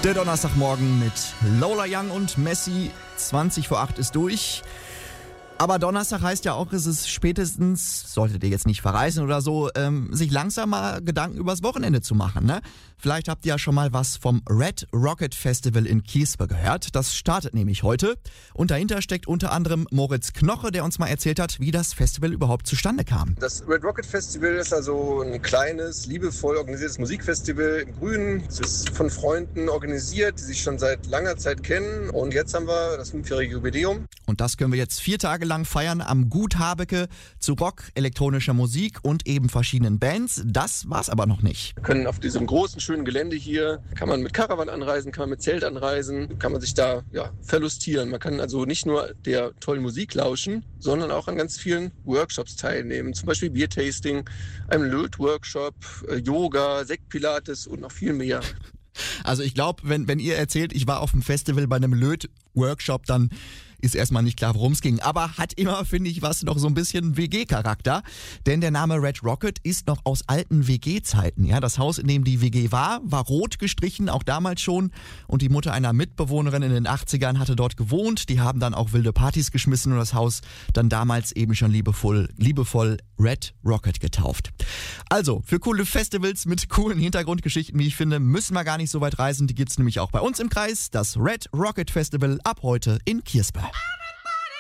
Der Donnerstagmorgen mit Lola Young und Messi. 20 vor 8 ist durch. Aber Donnerstag heißt ja auch, es ist spätestens, solltet ihr jetzt nicht verreisen oder so, sich langsam mal Gedanken übers Wochenende zu machen, ne? Vielleicht habt ihr ja schon mal was vom Red Rocket Festival in Kiespe gehört. Das startet nämlich heute. Und dahinter steckt unter anderem Moritz Knoche, der uns mal erzählt hat, wie das Festival überhaupt zustande kam. Das Red Rocket Festival ist also ein kleines, liebevoll organisiertes Musikfestival im Grünen. Es ist von Freunden organisiert, die sich schon seit langer Zeit kennen. Und jetzt haben wir das 5-jährige Jubiläum. Und das können wir jetzt 4 Tage lang feiern am Gut Habecke zu Rock, elektronischer Musik und eben verschiedenen Bands. Das war's aber noch nicht. Wir können auf diesem großen, schönen Gelände hier, kann man mit Caravan anreisen, kann man mit Zelt anreisen, kann man sich da verlustieren. Man kann also nicht nur der tollen Musik lauschen, sondern auch an ganz vielen Workshops teilnehmen. Zum Beispiel Biertasting, einem Löt-Workshop, Yoga, Sektpilates und noch viel mehr. Also ich glaube, wenn ihr erzählt, ich war auf dem Festival bei einem Löt-Workshop, dann ist erstmal nicht klar, worum es ging. Aber hat immer, finde ich, was noch so ein bisschen WG-Charakter. Denn der Name Red Rocket ist noch aus alten WG-Zeiten. Ja, das Haus, in dem die WG war rot gestrichen, auch damals schon. Und die Mutter einer Mitbewohnerin in den 80ern hatte dort gewohnt. Die haben dann auch wilde Partys geschmissen und das Haus dann damals eben schon liebevoll Red Rocket getauft. Also, für coole Festivals mit coolen Hintergrundgeschichten, wie ich finde, müssen wir gar nicht so weit reisen. Die gibt's nämlich auch bei uns im Kreis. Das Red Rocket Festival ab heute in Kiespe.